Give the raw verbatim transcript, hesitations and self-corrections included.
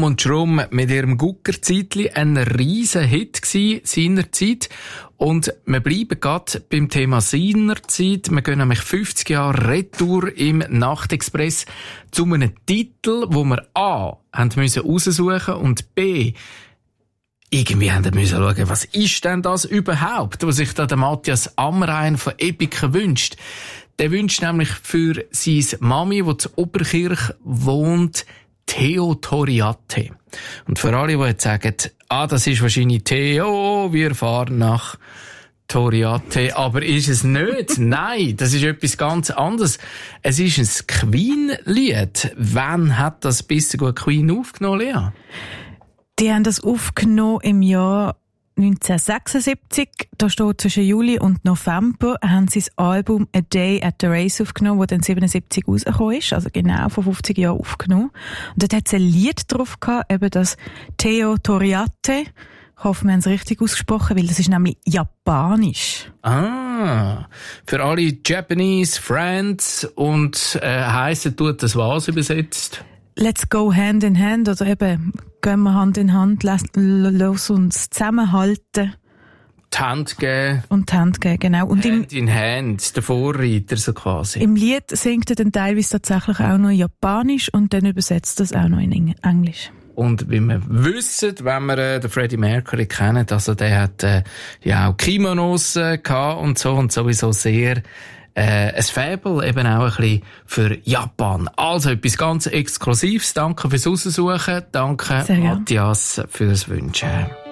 um und Schrum mit ihrem Guckerzeitli ein riesen Hit gsi seinerzeit. Und wir bleiben gerade beim Thema seinerzeit. Wir gehen nämlich fünfzig Jahre Retour im Nachtexpress zu einem Titel, wo wir A haben müssen raussuchen und B irgendwie haben wir müssen schauen, was ist denn das überhaupt, was sich da der Matthias Amrein von Epica wünscht. Der wünscht nämlich für seine Mami, die zu Oberkirch wohnt, Theo Toriate. Und für alle, die jetzt sagen, ah, das ist wahrscheinlich Theo, wir fahren nach Toriate, aber ist es nicht? Nein, das ist etwas ganz anderes. Es ist ein Queen-Lied. Wann hat das bisher gut Queen aufgenommen, Lea? Die haben das aufgenommen im Jahr neunzehnhundertsechsundsiebzig. Da steht zwischen Juli und November haben sie das Album A Day at the Race aufgenommen, das dann siebenundsiebzig rausgekommen ist, also genau vor fünfzig Jahren aufgenommen. Und dort hat es ein Lied drauf gehabt, eben das Theo Toriate. Ich hoffe, wir haben es richtig ausgesprochen, weil das ist nämlich japanisch. Ah, für alle Japanese Friends und äh, heissen tut das was übersetzt? Let's go hand in hand, oder eben gehen wir Hand in Hand, lass, los uns zusammenhalten. Die Hand geben. Und die Hand geben, genau. Und Hand im, in Hand, der Vorreiter so quasi. Im Lied singt er dann teilweise tatsächlich auch noch Japanisch und dann übersetzt das auch noch in Englisch. Und wie wir wissen, wenn wir äh, den Freddie Mercury kennen, also der hat äh, ja auch Kimonos äh, gehabt und so und sowieso sehr Äh, ein Faible eben auch ein bisschen für Japan. Also etwas ganz Exklusives. Danke fürs Raussuchen. Danke, Matthias, fürs Wünschen.